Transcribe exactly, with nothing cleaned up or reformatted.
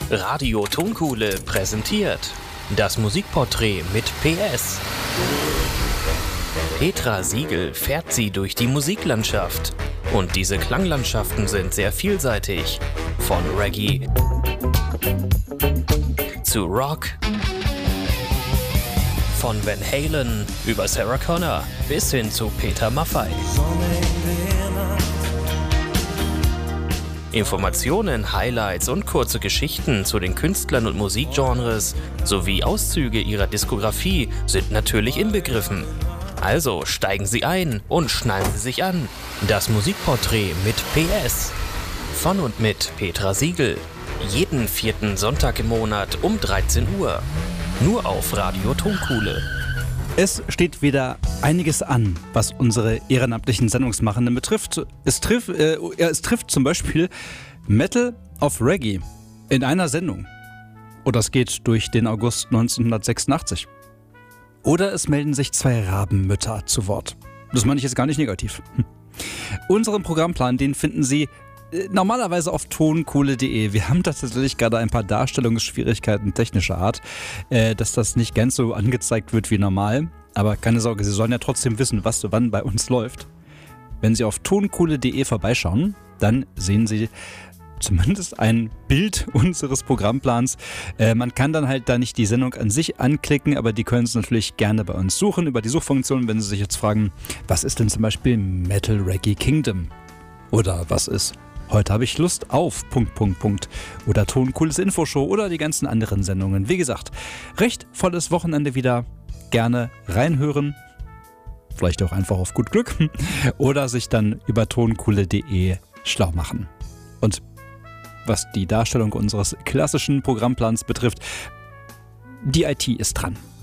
Radio Tonkuhle präsentiert das Musikporträt mit P S. Petra Siegel fährt sie durch die Musiklandschaft. Und diese Klanglandschaften sind sehr vielseitig. Von Reggae zu Rock, von Van Halen über Sarah Connor bis hin zu Peter Maffay. Informationen, Highlights und kurze Geschichten zu den Künstlern und Musikgenres sowie Auszüge ihrer Diskografie sind natürlich inbegriffen. Also steigen Sie ein und schnallen Sie sich an. Das Musikporträt mit P S. Von und mit Petra Siegel. Jeden vierten Sonntag im Monat um dreizehn Uhr. Nur auf Radio Tonkuhle. Es steht wieder einiges an, was unsere ehrenamtlichen Sendungsmachenden betrifft. Es, triff, äh, es trifft zum Beispiel Metal of Reggae in einer Sendung. Oder es geht durch den August neunzehnhundertsechsundachtzig. Oder es melden sich zwei Rabenmütter zu Wort. Das meine ich jetzt gar nicht negativ. Hm. Unseren Programmplan, den finden Sie normalerweise auf tonkuhle punkt de. Wir haben tatsächlich gerade ein paar Darstellungsschwierigkeiten technischer Art, äh, dass das nicht ganz so angezeigt wird wie normal. Aber keine Sorge, Sie sollen ja trotzdem wissen, was wann bei uns läuft. Wenn Sie auf tonkuhle punkt de vorbeischauen, dann sehen Sie zumindest ein Bild unseres Programmplans. Äh, man kann dann halt da nicht die Sendung an sich anklicken, aber die können Sie natürlich gerne bei uns suchen über die Suchfunktion, wenn Sie sich jetzt fragen, was ist denn zum Beispiel Metal Reggae Kingdom? Oder was ist Heute habe ich Lust auf Punkt, Punkt, Punkt oder Toncooles Infoshow oder die ganzen anderen Sendungen. Wie gesagt, recht volles Wochenende wieder. Gerne reinhören. Vielleicht auch einfach auf gut Glück. Oder sich dann über tonkuhle punkt de schlau machen. Und was die Darstellung unseres klassischen Programmplans betrifft, die I T ist dran.